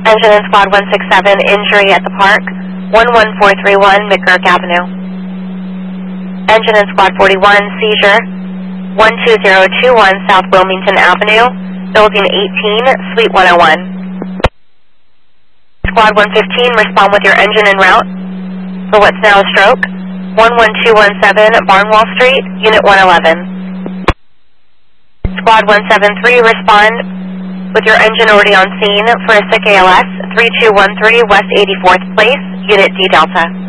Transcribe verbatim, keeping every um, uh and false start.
Engine in Squad one six seven, injury at the park, one one four three one McGurk Avenue. Engine in Squad forty-one, seizure, one two zero two one South Wilmington Avenue, building eighteen, suite one oh one. Squad one fifteen, respond with your engine en route for what's now a stroke, one one two one seven Barnwell Street, unit one eleven. Squad one seven three, respond with your engine already on scene for a sick A L S, three two one three West eighty-fourth Place, unit D Delta.